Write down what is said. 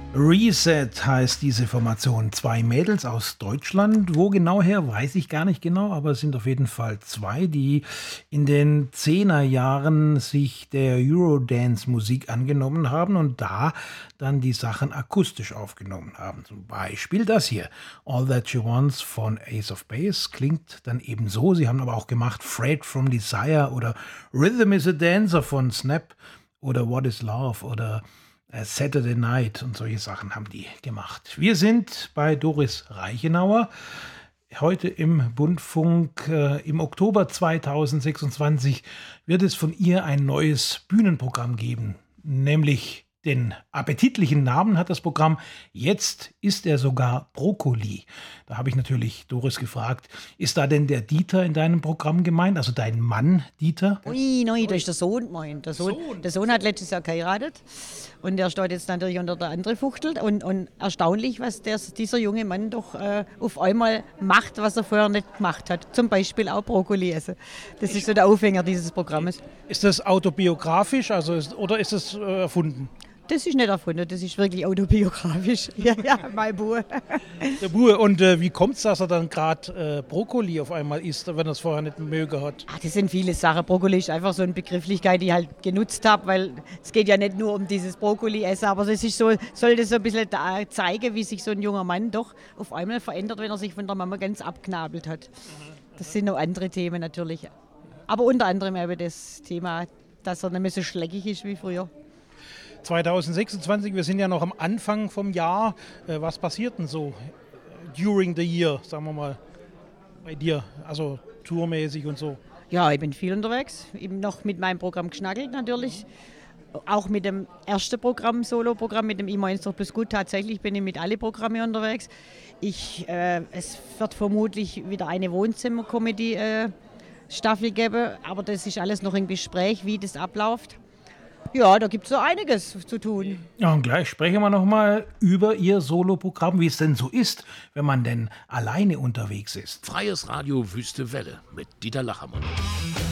Reset heißt diese Formation. Zwei Mädels aus Deutschland. Wo genau her, weiß ich gar nicht genau, aber es sind auf jeden Fall zwei, die in den 10er Jahren sich der Eurodance-Musik angenommen haben und da dann die Sachen akustisch aufgenommen haben. Zum Beispiel das hier. All That She Wants von Ace of Base klingt dann eben so. Sie haben aber auch gemacht Freight from Desire oder Rhythm is a Dancer von Snap oder What is Love oder Saturday Night und solche Sachen haben die gemacht. Wir sind bei Doris Reichenauer, heute im Bundfunk. Im Oktober 2026 wird es von ihr ein neues Bühnenprogramm geben, nämlich den appetitlichen Namen hat das Programm. Jetzt ist er sogar Brokkoli. Da habe ich natürlich Doris gefragt, ist da denn der Dieter in deinem Programm gemeint, also dein Mann Dieter? Ui, nein, das ist der Sohn gemeint. Der Sohn hat letztes Jahr geheiratet und der steht jetzt natürlich unter der anderen Fuchtel. Und erstaunlich, was dieser junge Mann doch auf einmal macht, was er vorher nicht gemacht hat. Zum Beispiel auch Brokkoli essen. Das ist so der Aufhänger dieses Programmes. Ist das autobiografisch oder ist es erfunden? Das ist nicht erfunden, das ist wirklich autobiografisch. Ja, mein Bub. Der Bub. Und wie kommt es, dass er dann gerade Brokkoli auf einmal isst, wenn er es vorher nicht mögen hat? Das sind viele Sachen. Brokkoli ist einfach so eine Begrifflichkeit, die ich halt genutzt habe, weil es geht ja nicht nur um dieses Brokkoli-Essen, aber es ist so, soll das so ein bisschen zeigen, wie sich so ein junger Mann doch auf einmal verändert, wenn er sich von der Mama ganz abknabelt hat. Das sind noch andere Themen natürlich. Aber unter anderem eben das Thema, dass er nicht mehr so schleckig ist wie früher. 2026, wir sind ja noch am Anfang vom Jahr. Was passiert denn so during the year, sagen wir mal, bei dir, also tourmäßig und so? Ja, ich bin viel unterwegs, eben noch mit meinem Programm Geschnackelt natürlich, auch mit dem ersten Programm, Solo-Programm, mit dem Ich doch bloß gut, tatsächlich bin ich mit allen Programmen unterwegs. Es wird vermutlich wieder eine Wohnzimmer-Comedy-Staffel geben, aber das ist alles noch im Gespräch, wie das abläuft. Ja, da gibt es so einiges zu tun. Ja, und gleich sprechen wir nochmal über Ihr Soloprogramm, wie es denn so ist, wenn man denn alleine unterwegs ist. Freies Radio Wüste Welle mit Dieter Lachermann.